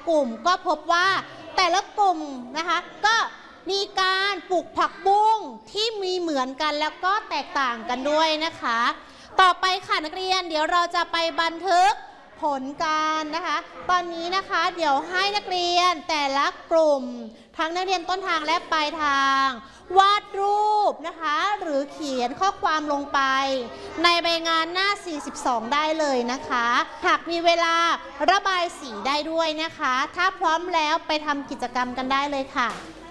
กลุ่มก็พบว่าแต่ละกลุ่มนะคะก็มีการปลูกผักบุ้งที่มีเหมือนกันแล้วก็แตกต่างกันด้วยนะคะต่อไปค่ะนักเรียนเดี๋ยวเราจะไปบันทึกผลการนะคะตอนนี้นะคะเดี๋ยวให้นักเรียนแต่ละกลุ่มทั้งนักเรียนต้นทางและปลายทางวาดรูปนะคะหรือเขียนข้อความลงไปในใบงานหน้า42ได้เลยนะคะหากมีเวลาระบายสีได้ด้วยนะคะถ้าพร้อมแล้วไปทำกิจกรรมกันได้เลยค่ะ